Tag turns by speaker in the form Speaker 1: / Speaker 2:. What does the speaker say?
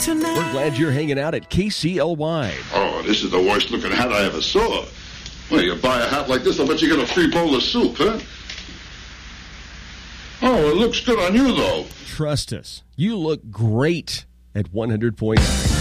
Speaker 1: We're glad you're hanging out at KCLY.
Speaker 2: Oh, this is the worst looking hat I ever saw. Well, you buy a hat like this, I'll bet you get a free bowl of soup, huh? Oh, it looks good on you, though.
Speaker 1: Trust us. You look great at 100.9.